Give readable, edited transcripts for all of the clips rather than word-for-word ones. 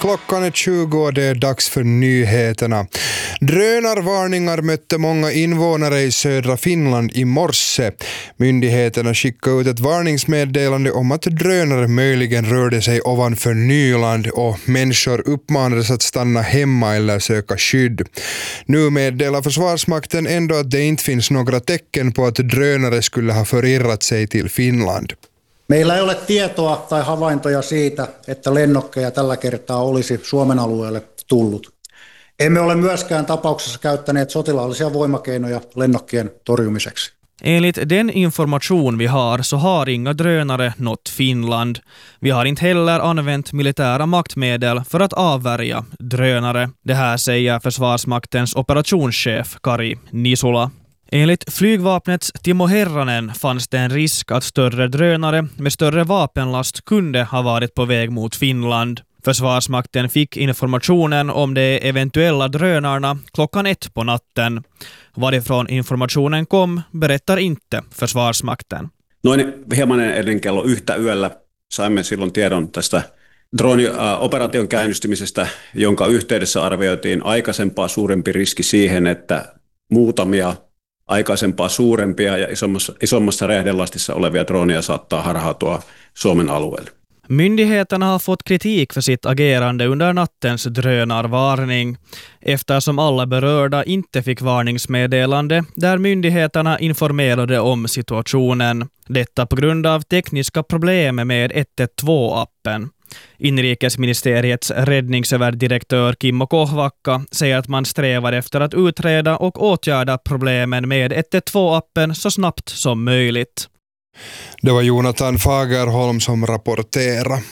Klockan är 20 och det är dags för nyheterna. Drönarvarningar mötte många invånare i södra Finland i morse. Myndigheterna skickade ut ett varningsmeddelande om att drönare möjligen rörde sig ovanför Nyland och människor uppmanades att stanna hemma eller söka skydd. Nu meddelar Försvarsmakten ändå att det inte finns några tecken på att drönare skulle ha förirrat sig till Finland. Meillä ei ole tietoa tai havaintoja siitä, että lennokkeja tällä kertaa olisi Suomen alueelle tullut. Emme ole myöskään tapauksessa käyttäneet sotilaallisia voimakeinoja lennokkien torjumiseksi. Enligt den information vi har så har inga drönare nått Finland. Vi har inte heller använt militära maktmedel för att avvärja drönare. Det här säger Försvarsmaktens operationschef Kari Nisula. Enligt flygvapnets Timo Herranen fanns det en risk att större drönare med större vapenlast kunde ha varit på väg mot Finland. Försvarsmakten fick informationen om de eventuella drönarna 1:00 på natten. Varifrån informationen kom berättar inte Försvarsmakten. Noin hieman ennen kello 1 yöllä saimme silloin tiedon tästä droonioperaation käynnistymisestä, jonka yhteydessä arvioitiin aikaisempaa suurempi riski siihen, että muutamia aikaisempaa suurempia ja isommassa räjähdelastissa olevia droneja saattaa harhautua Suomen alueelle. Myndigheterna har fått kritik för sitt agerande under nattens drönarvarning eftersom alla berörda inte fick varningsmeddelande där myndigheterna informerade om situationen. Detta på grund av tekniska problem med 112-appen. Inrikesministeriets räddningsöverdirektör Kimmo Kohvakka säger att man strävar efter att utreda och åtgärda problemen med 112-appen så snabbt som möjligt. Det var Jonathan Fagerholm som rapporterade.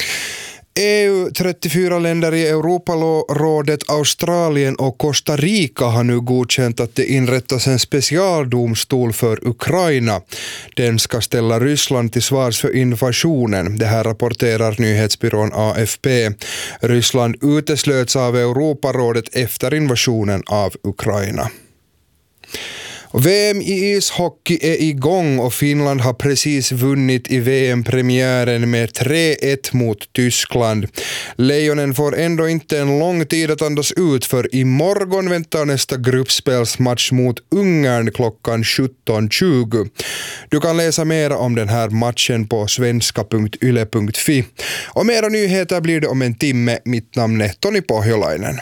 EU, 34 länder i Europarådet, Australien och Costa Rica har nu godkänt att det inrättas en specialdomstol för Ukraina. Den ska ställa Ryssland till svars för invasionen. Det här rapporterar nyhetsbyrån AFP. Ryssland uteslöts av Europarådet efter invasionen av Ukraina. VM i ishockey är igång och Finland har precis vunnit i VM-premiären med 3-1 mot Tyskland. Lejonen får ändå inte en lång tid att andas ut för imorgon väntar nästa gruppspelsmatch mot Ungern klockan 17:20. Du kan läsa mer om den här matchen på svenska.yle.fi. Och mera nyheter blir det om en timme. Mitt namn är Toni Pohjolainen.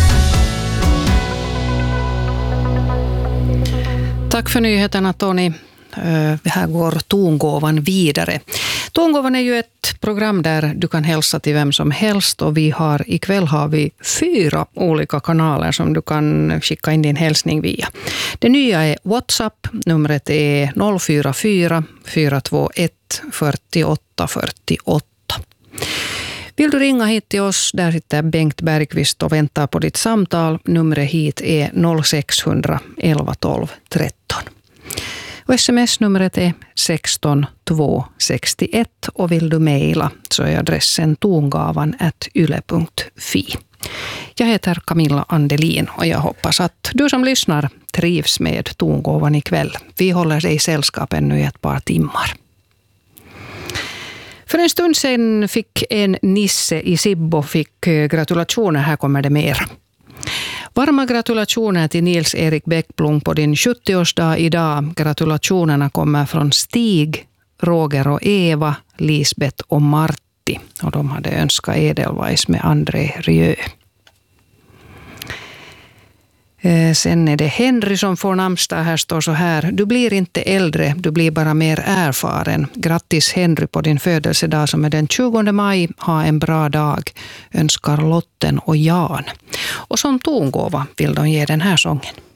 Tack för nyheterna, Toni. Här går Tongåvan vidare. Tongåvan är ju ett program där du kan hälsa till vem som helst och ikväll har vi 4 olika kanaler som du kan skicka in din hälsning via. Det nya är WhatsApp, numret är 044 421 48 48. Vill du ringa hit till oss, där sitter Bengt Bergqvist och väntar på ditt samtal. Numret hit är 0600 11 12 13. Och sms-numret är 16 261 och vill du mejla så är adressen tongavan@yle.fi. Jag heter Camilla Andelin och jag hoppas att du som lyssnar trivs med Tongåvan ikväll. Vi håller dig i sällskap ännu i ett par timmar. För en stund sedan fick en Nisse i Sibbo gratulationer. Här kommer det mer. Varma gratulationer till Nils-Erik Bäckblom på din 70-årsdag idag. Gratulationerna kommer från Stig, Roger och Eva, Lisbeth och Martti. Och de hade önskat Edelweiss med André Rieu. Sen är det Henry som får namnsdag. Här står så här: du blir inte äldre, du blir bara mer erfaren. Grattis Henry på din födelsedag som är den 20 maj. Ha en bra dag, önskar Lotten och Jan. Och som tongåva vill de ge den här sången.